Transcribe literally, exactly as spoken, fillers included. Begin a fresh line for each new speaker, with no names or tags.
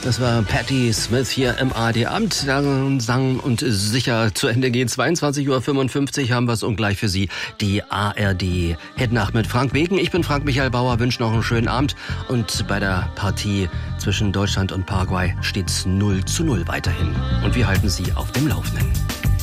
Das war Patti Smith hier im A R D-Amt. Sang und sicher zu Ende gehen. zweiundzwanzig Uhr fünfundfünfzig haben wir es und gleich für Sie die A R D-Hitnacht mit Frank Wegen. Ich bin Frank Michael Bauer, wünsche noch einen schönen Abend. Und bei der Partie zwischen Deutschland und Paraguay steht es null zu null weiterhin. Und wir halten Sie auf dem Laufenden.